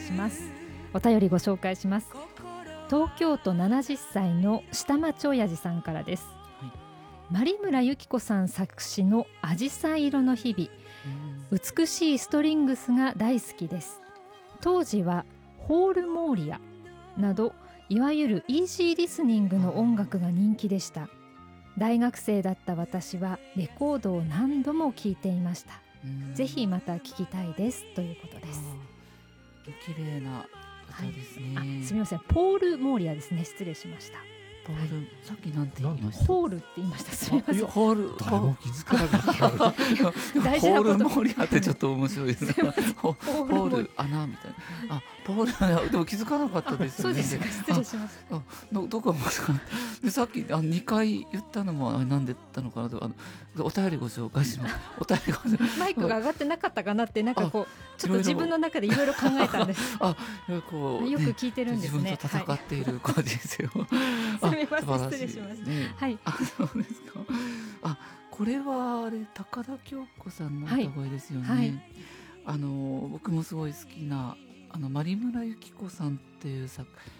します。お便りご紹介します。東京都70歳の下町親父さんからです。有村由紀子さん作詞のアジサイ色の日々、美しいストリングスが大好きです。当時はホールモーリアなどいわゆるイージーリスニングの音楽が人気でした。大学生だった私はレコードを何度も聴いていました。ぜひまた聴きたいですということです。 綺麗な歌ですね。 すみません、ポール・モーリアですね。失礼しました。 ポール、さっきなんて言いました？ ホールって言いました。すみません。 ホール、 誰も気づかなかった大事なこと。 ホールモーリアってちょっと面白いですね。ホール穴みたいな。ポールでも気づかなかったですよね。 そうですか、失礼します。 どこもでさっき2回言ったのも何で言ったのかなとお便りご紹介します。お便りマイクが上がってなかったかなってなんかこうちょっと自分の中でいろいろ考えたんです。よく聞いてるんですね。 自分と戦っている感じですよ。 すみません、失礼します。はい。 そうですか。これはあれ高田京子さんの歌声ですよね。僕もすごい好きな有村由紀子さんっていう